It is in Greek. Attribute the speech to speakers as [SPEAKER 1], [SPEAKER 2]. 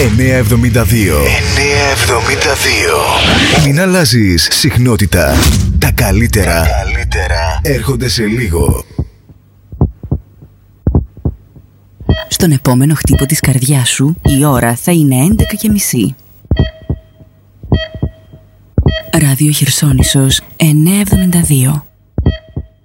[SPEAKER 1] 972. Μην αλλάζεις συχνότητα. Τα καλύτερα έρχονται σε λίγο.
[SPEAKER 2] Στον επόμενο χτύπο της καρδιάς σου η ώρα θα είναι 11:30. Ράδιο Χερσόνησος 972.